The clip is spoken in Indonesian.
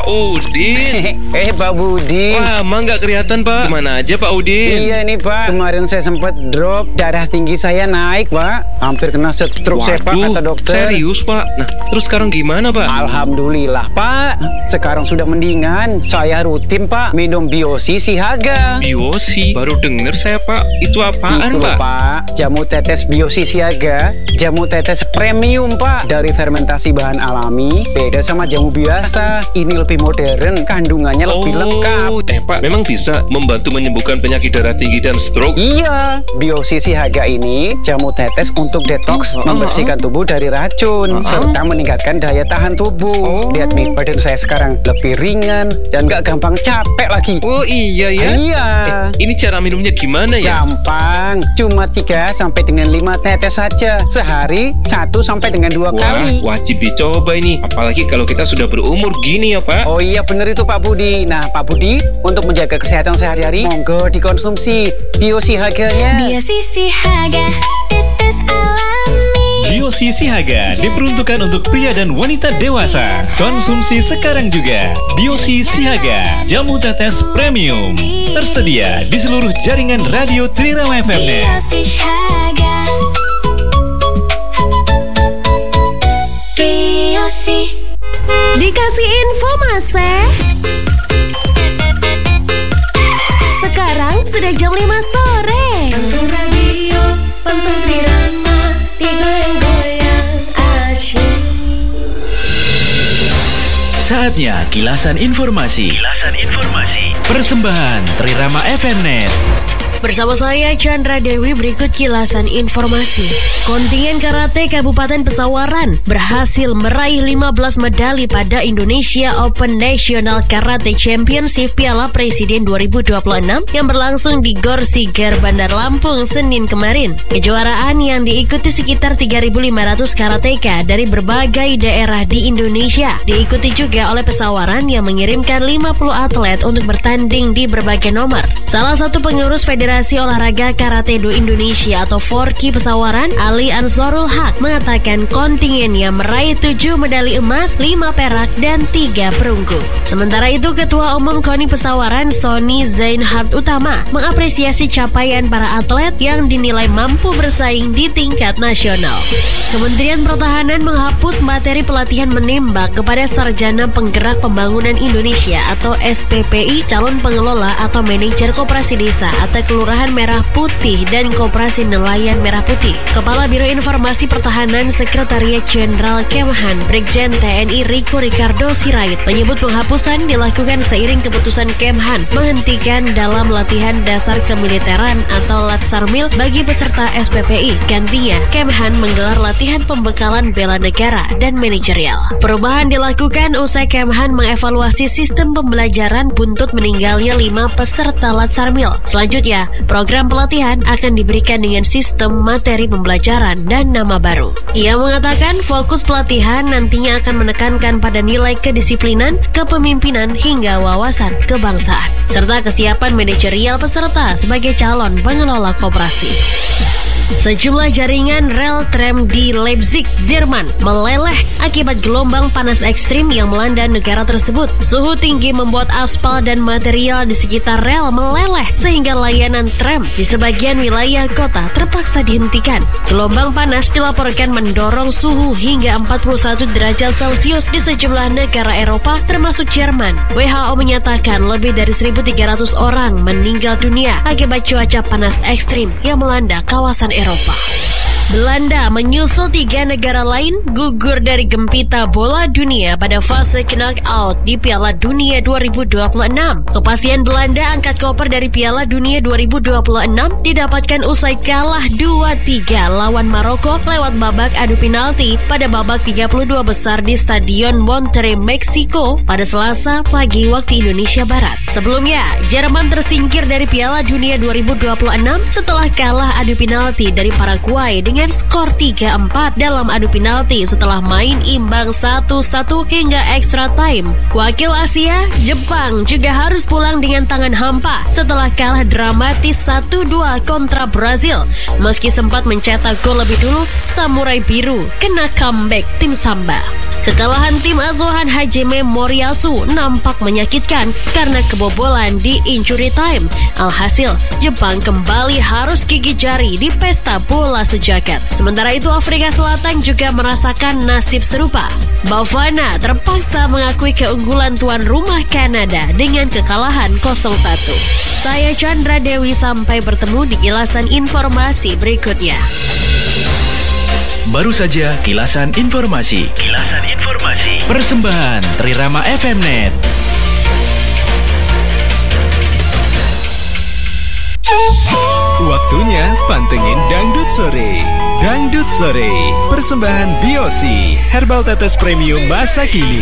Udin. Pak Budi. Wah, emang nggak kelihatan, Pak. Gimana aja, Pak Udin? Iya nih, Pak. Kemarin saya sempat drop, darah tinggi saya naik, Pak. Hampir kena stroke saya, Pak, kata dokter. Serius, Pak? Nah, terus sekarang gimana, Pak? Alhamdulillah, Pak. Sekarang sudah mendingan. Saya rutin, Pak, minum Biosi Sihaga. Biosi? Baru denger saya, Pak. Itu apaan, Itu loh, Pak? Pak. Jamu tetes Biosi Sihaga. Jamu tetes premium, Pak. Dari fermentasi bahan alami. Beda sama jamu biasa. Ini lebih modern. Kandungannya lebih lengkap. Pak, memang bisa membantu menyembuhkan penyakit darah tinggi dan stroke? Iya, Biosi Sihaga ini jamu tetes untuk detoks, membersihkan tubuh dari racun, serta meningkatkan daya tahan tubuh. Lihat nih, badan saya sekarang lebih ringan dan gak gampang capek lagi. Oh iya ya? Iya. Ini cara minumnya gimana ya? Gampang, cuma 3 sampai dengan 5 tetes saja. Sehari 1 sampai dengan 2 kali. Wajib dicoba ini. Apalagi kalau kita sudah berumur gini ya, Pak. Oh iya, bener itu Pak Budi. Nah, Pak Budi, untuk menjaga kesehatan sehari-hari, monggo dikonsumsi Biosi Haganya. Biosi Sihaga, tetes alami. Biosi Sihaga diperuntukkan untuk pria dan wanita dewasa. Konsumsi sekarang juga. Biosi Sihaga, jamu tetes premium. Tersedia di seluruh jaringan radio Trirama FM Net. Biosi Sihaga. Biosi. Dikasih info Mas. Sekarang sudah jam 5 sore. Pantun radio, pantun Trirama, digoyang-goyang asyik. Saatnya kilasan informasi. Persembahan Trirama FM Net. Bersama saya Chandra Dewi, berikut kilasan informasi. Kontingen karate Kabupaten Pesawaran berhasil meraih 15 medali pada Indonesia Open National Karate Championship Piala Presiden 2026 yang berlangsung di Gor Siger, Bandar Lampung, Senin kemarin. Kejuaraan yang diikuti sekitar 3.500 karateka dari berbagai daerah di Indonesia. Diikuti juga oleh Pesawaran yang mengirimkan 50 atlet untuk bertanding di berbagai nomor. Salah satu pengurus Federasi Olahraga Karate Do Indonesia atau Forki Pesawaran, Ali Ansarul Haq, mengatakan kontingennya meraih 7 medali emas, 5 perak, dan 3 perunggu. Sementara itu, Ketua Umum KONI Pesawaran, Sony Zainhard Utama, mengapresiasi capaian para atlet yang dinilai mampu bersaing di tingkat nasional. Kementerian Pertahanan menghapus materi pelatihan menembak kepada Sarjana Penggerak Pembangunan Indonesia atau SPPI, calon pengelola atau manajer koperasi desa atau Kelurahan Merah Putih dan Koperasi Nelayan Merah Putih. Kepala Biro Informasi Pertahanan Sekretariat Jenderal Kemhan, Brigjen TNI Riko Ricardo Sirait, menyebut penghapusan dilakukan seiring keputusan Kemhan menghentikan dalam latihan dasar kemiliteran atau Latsarmil bagi peserta SPPI. Gantinya, Kemhan menggelar latihan pembekalan bela negara dan manajerial. Perubahan dilakukan usai Kemhan mengevaluasi sistem pembelajaran buntut meninggalnya 5 peserta Latsarmil. Selanjutnya, program pelatihan akan diberikan dengan sistem materi pembelajaran dan nama baru. Ia mengatakan fokus pelatihan nantinya akan menekankan pada nilai kedisiplinan, kepemimpinan, hingga wawasan kebangsaan, serta kesiapan manajerial peserta sebagai calon pengelola koperasi. Sejumlah jaringan rel tram di Leipzig, Jerman meleleh akibat gelombang panas ekstrim yang melanda negara tersebut. Suhu tinggi membuat aspal dan material di sekitar rel meleleh sehingga layanan tram di sebagian wilayah kota terpaksa dihentikan. Gelombang panas dilaporkan mendorong suhu hingga 41 derajat Celcius di sejumlah negara Eropa termasuk Jerman. WHO menyatakan lebih dari 1.300 orang meninggal dunia akibat cuaca panas ekstrim yang melanda kawasan Eropa. Belanda menyusul 3 negara lain gugur dari gempita bola dunia pada fase knockout di Piala Dunia 2026. Kepastian Belanda angkat koper dari Piala Dunia 2026 didapatkan usai kalah 2-3 lawan Maroko lewat babak adu penalti pada babak 32 besar di Stadion Monterrey, Meksiko pada Selasa pagi waktu Indonesia Barat. Sebelumnya, Jerman tersingkir dari Piala Dunia 2026 setelah kalah adu penalti dari Paraguay dengan skor 3-4 dalam adu penalti setelah main imbang 1-1 hingga extra time. Wakil Asia, Jepang juga harus pulang dengan tangan hampa setelah kalah dramatis 1-2 kontra Brazil. Meski sempat mencetak gol lebih dulu, Samurai Biru kena comeback tim Samba. Kekalahan tim asuhan Hajime Moriyasu nampak menyakitkan karena kebobolan di injury time. Alhasil, Jepang kembali harus gigit jari di pesta bola sejagat. Sementara itu, Afrika Selatan juga merasakan nasib serupa. Bafana terpaksa mengakui keunggulan tuan rumah Kanada dengan kekalahan 0-1. Saya Chandra Dewi, sampai bertemu di kilasan informasi berikutnya. Baru saja kilasan informasi. Persembahan Trirama FMNet. Waktunya pantengin Dangdut Sore. Dangdut Sore, persembahan BOC, Herbal Tetes Premium masa kini.